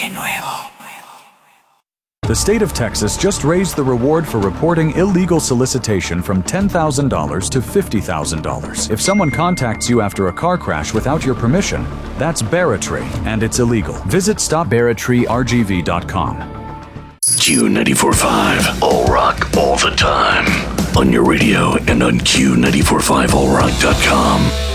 The state of Texas just raised the reward for reporting illegal solicitation from $10,000 to $50,000. If someone contacts you after a car crash without your permission, that's Barratry, and it's illegal. Visit StopBarratryRGV.com. Q94.5, all rock, all the time. On your radio and on Q945allrock.com.